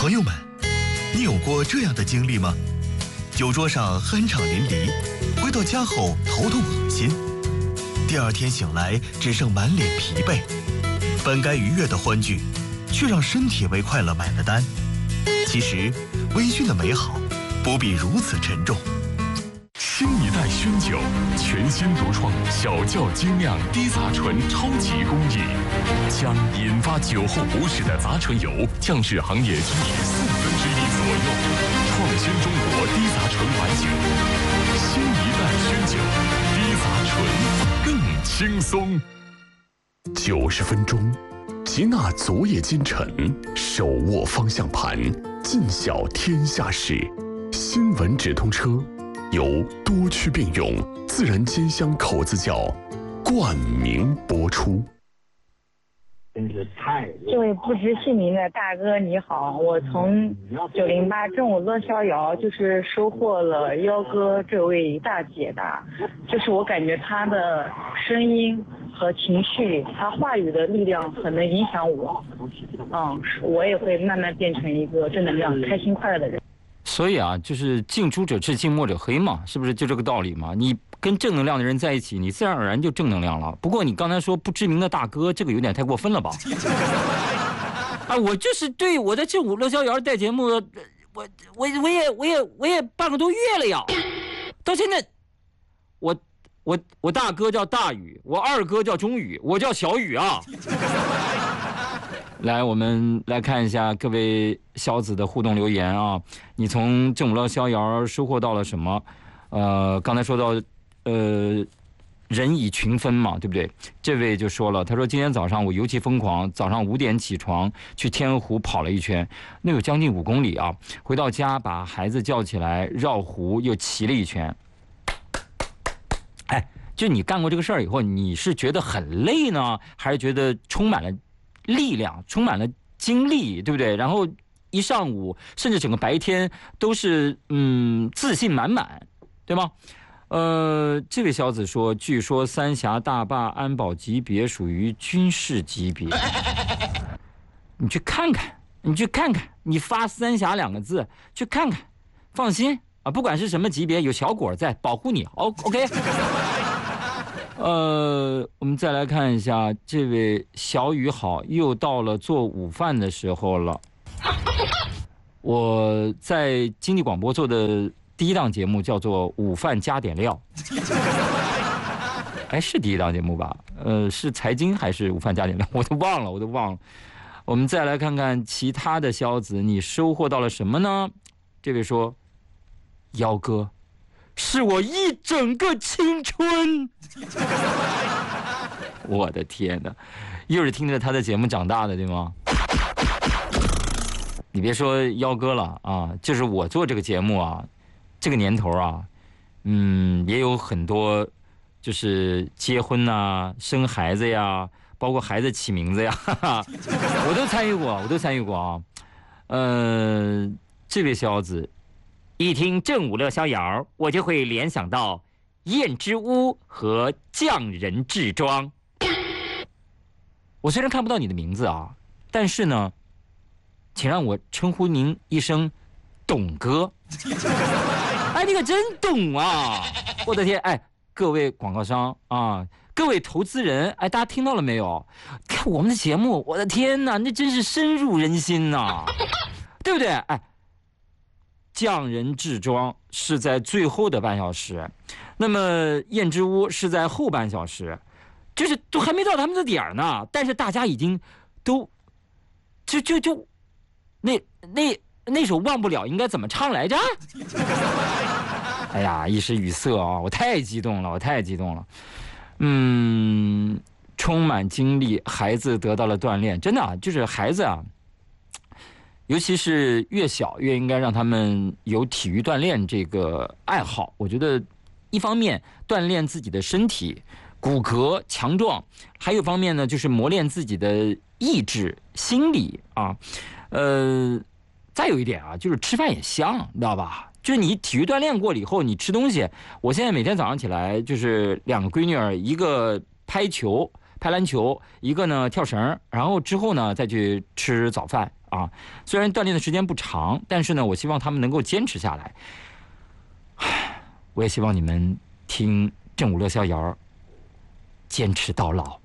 朋友们，你有过这样的经历吗？酒桌上酣畅淋漓，回到家后头痛恶心，第二天醒来只剩满脸疲惫，本该愉悦的欢聚，却让身体为快乐买了单。其实，微醺的美好不必如此沉重。 新一代熏酒，全新独创小窖精酿低杂醇超级工艺，将引发酒后不适的杂醇油降至行业均值1/4左右，创新中国低杂醇白酒。新一代熏酒，低杂醇更轻松。90分钟，吉纳昨夜今晨，手握方向盘，尽晓天下事。新闻直通车。由多区并用自然煎香口子窖冠名播出。 真是太这位不知姓名的大哥你好，我从908正午乐逍遥就是收获了幺哥这位大姐的，就是我感觉她的声音和情绪，她话语的力量很能影响我，我也会慢慢变成一个正能量、开心快乐的人。 所以啊，就是近朱者赤，近墨者黑嘛，是不是就这个道理嘛？你跟正能量的人在一起，你自然而然就正能量了。不过你刚才说不知名的大哥，这个有点太过分了吧？啊，我就是对我在正午乐逍遥带节目，我也半个多月了呀，到现在，我大哥叫大宇，我二哥叫中宇，我叫小宇啊。来，我们来看一下各位小子的互动留言啊！你从正午乐逍遥收获到了什么？刚才说到，人以群分嘛，对不对？这位就说了，他说今天早上我尤其疯狂，早上5点起床去天湖跑了一圈，那有将近5公里啊！回到家把孩子叫起来绕湖又骑了一圈。哎，就你干过这个事儿以后，你是觉得很累呢，还是觉得充满了力量，充满了精力，对不对？然后一上午甚至整个白天都是自信满满，对吗？这位小子说，据说三峡大坝安保级别属于军事级别。你去看看，你发三峡2个字去看看，放心啊，不管是什么级别，有小果在保护你。OK。我们再来看一下，这位小雨好，又到了做午饭的时候了。我在经济广播做的第一档节目叫做午饭加点料。哎，是第一档节目吧？是财经还是午饭加点料？我都忘了。我们再来看看其他的小子，你收获到了什么呢？这位说，幺哥是我一整个青春。我的天哪，又是听着他的节目长大的，对吗？你别说幺哥了啊，就是我做这个节目啊，这个年头啊，也有很多就是结婚啊、生孩子呀，包括孩子起名字呀，我都参与过啊。这位小子一听正午乐逍遥，我就会联想到燕之屋和匠人制装。我虽然看不到你的名字啊，但是呢，请让我称呼您一声董哥。哎，你可真懂啊！我的天，哎，各位广告商啊，各位投资人，哎，大家听到了没有？看我们的节目，我的天哪，那真是深入人心呐，对不对？哎，匠人制装是在最后的半小时，那么燕之屋是在后半小时，就是都还没到他们的点儿呢，但是大家已经都就那首忘不了应该怎么唱来着？哎呀，一时语塞啊！我太激动了。充满精力，孩子得到了锻炼，真的啊，就是孩子啊，尤其是越小越应该让他们有体育锻炼这个爱好。我觉得一方面锻炼自己的身体骨骼强壮，还有一方面呢就是磨练自己的意志心理啊。再有一点啊，就是吃饭也香，你知道吧？就是你体育锻炼过了以后，你吃东西，我现在每天早上起来就是2个闺女儿，一个拍篮球，一个呢跳绳，然后之后呢再去吃早饭啊。虽然锻炼的时间不长，但是呢，我希望他们能够坚持下来。我也希望你们听正午乐逍遥，坚持到老。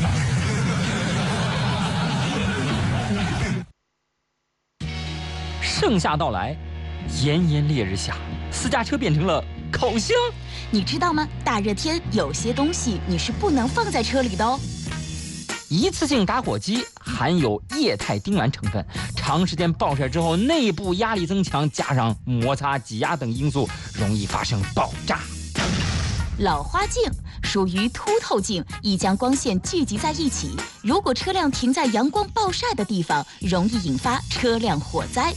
盛夏到来，炎炎烈日下，私家车变成了烤箱。 你知道吗？大热天有些东西你是不能放在车里的哦。 一次性打火机含有液态丁烷成分，长时间暴晒之后，内部压力增强，加上摩擦、挤压等因素，容易发生爆炸。 老花镜属于凸透镜，易将光线聚集在一起。如果车辆停在阳光暴晒的地方，容易引发车辆火灾。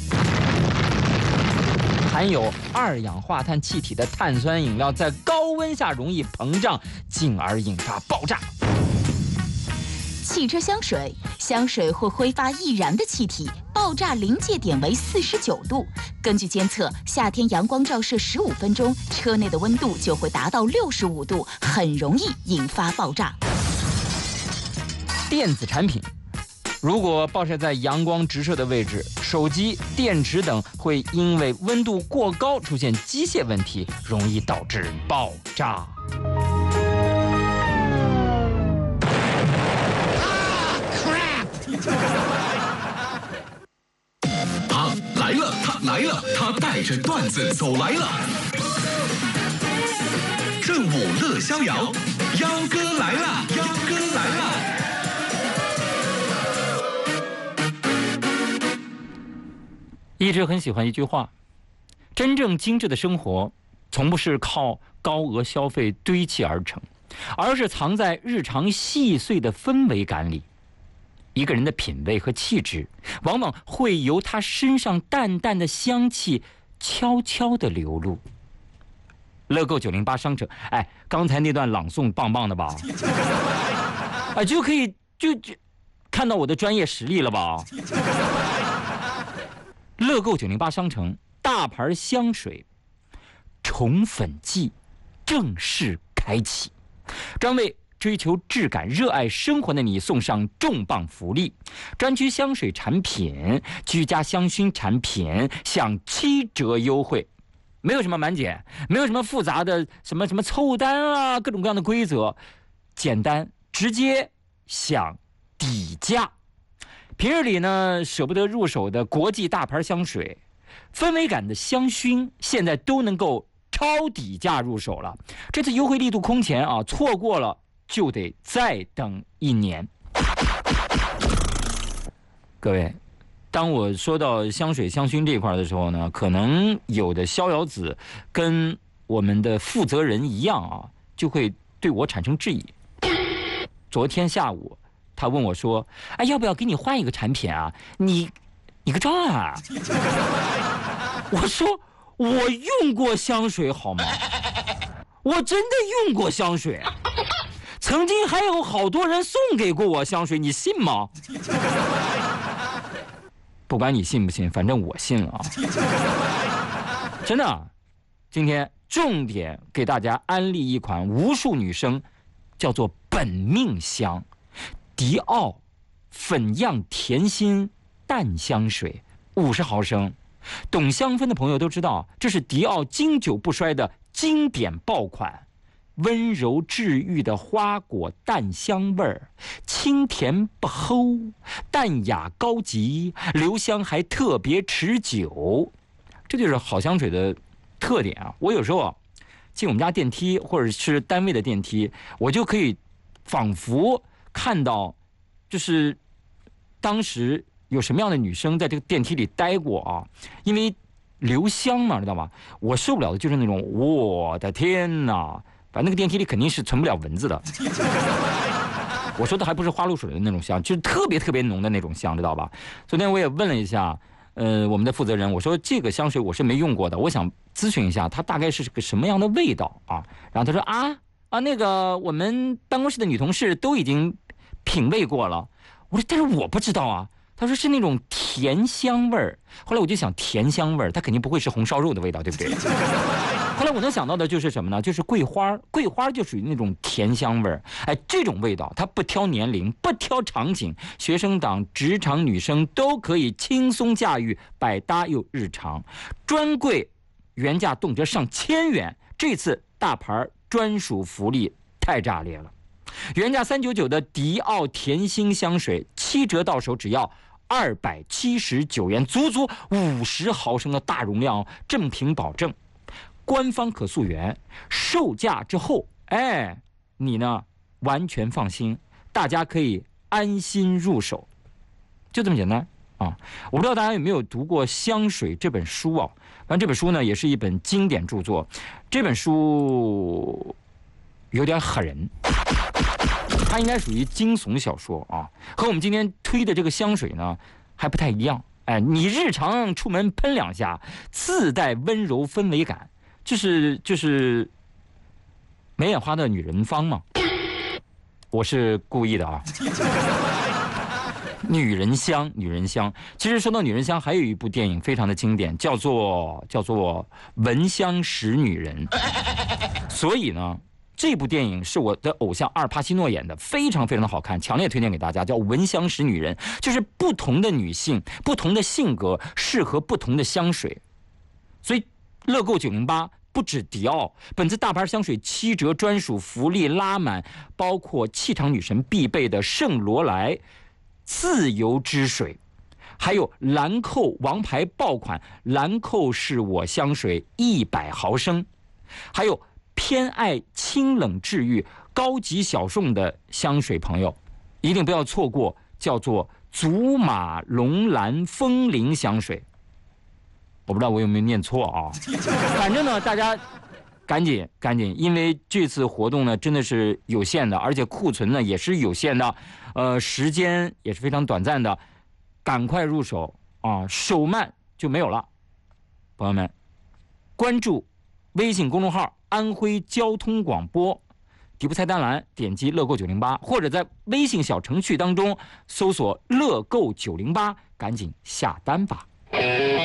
含有二氧化碳气体的碳酸饮料在高温下容易膨胀，进而引发爆炸。 汽车香水，香水会挥发易燃的气体，爆炸临界点为49度。根据监测，夏天阳光照射15分钟，车内的温度就会达到65度，很容易引发爆炸。 电子产品，如果暴晒在阳光直射的位置，手机、电池等会因为温度过高出现机械问题，容易导致爆炸。 他来了，他来了，他带着段子走来了。正午乐逍遥，幺哥来了，幺哥来了。 一直很喜欢一句话：真正精致的生活，从不是靠高额消费堆砌而成，而是藏在日常细碎的氛围感里。一个人的品味和气质，往往会由他身上淡淡的香气悄悄地流露。乐购908商城，哎，刚才那段朗诵棒棒的吧？哎，就可以就看到我的专业实力了吧？乐购908商城大牌香水宠粉季正式开启，专为追求质感、热爱生活的你送上重磅福利：专区香水产品、居家香薰产品享7折优惠，没有什么满减，没有什么复杂的什么凑单啊，各种各样的规则，简单直接享底价。平日里呢舍不得入手的国际大牌香水、氛围感的香薰，现在都能够超底价入手了。这次优惠力度空前啊，错过了就得再等1年。各位，当我说到香水香薰这一块的时候呢，可能有的逍遥子跟我们的负责人一样啊，就会对我产生质疑。昨天下午他问我说：“哎，要不要给你换一个产品啊？你个张啊！”我说：“我用过香水好吗？我真的用过香水。曾经还有好多人送给过我香水，你信吗？”不管你信不信，反正我信了啊！真的，今天重点给大家安利一款无数女生叫做本命香，迪奥粉样甜心淡香水，50毫升。懂香氛的朋友都知道，这是迪奥经久不衰的经典爆款。温柔治愈的花果淡香味儿，清甜不齁，淡雅高级，留香还特别持久，这就是好香水的特点啊！我有时候啊，进我们家电梯或者是单位的电梯，我就可以仿佛看到，就是当时有什么样的女生在这个电梯里待过啊，因为留香嘛，知道吗？我受不了的就是那种，我的天哪！反正那个电梯里肯定是存不了蚊子的。我说的还不是花露水的那种香，就是特别特别浓的那种香，知道吧？昨天我也问了一下，我们的负责人，我说这个香水我是没用过的，我想咨询一下，它大概是个什么样的味道啊？然后他说那个我们办公室的女同事都已经品味过了。我说但是我不知道啊。他说是那种甜香味儿。后来我就想，甜香味儿，它肯定不会是红烧肉的味道，对不对？后后来我能想到的就是什么呢？就是桂花，桂花就属于那种甜香味儿。哎，这种味道它不挑年龄，不挑场景，学生党、职场女生都可以轻松驾驭，百搭又日常。专柜原价动辄上1000元，这次大牌专属福利太炸裂了。原价399的迪奥甜心香水，7折到手只要279元，足足50毫升的大容量，正品保证。官方可溯源，售价之后，哎，你呢完全放心，大家可以安心入手，就这么简单啊！我不知道大家有没有读过《香水》这本书啊？反正这本书呢也是一本经典著作，这本书有点狠人，它应该属于惊悚小说啊，和我们今天推的这个香水呢还不太一样。哎，你日常出门喷2下，自带温柔氛围感。就是梅艳花的女人芳嘛，我是故意的啊。女人香，女人香。其实说到女人香，还有一部电影非常的经典，叫做《闻香识女人》。所以呢，这部电影是我的偶像阿尔帕西诺演的，非常非常的好看，强烈推荐给大家，叫《闻香识女人》，就是不同的女性、不同的性格适合不同的香水，所以。乐购908不止迪奥，本次大牌香水7折专属福利拉满，包括气场女神必备的圣罗莱自由之水，还有兰蔻王牌爆款兰蔻是我香水100毫升，还有偏爱清冷治愈高级小众的香水朋友，一定不要错过，叫做祖马龙兰风铃香水。我不知道我有没有念错啊，反正呢，大家赶紧，因为这次活动呢真的是有限的，而且库存呢也是有限的，时间也是非常短暂的，赶快入手啊，手慢就没有了。朋友们，关注微信公众号“安徽交通广播”，底部菜单栏点击乐购908，或者在微信小程序当中搜索乐购908，赶紧下单吧。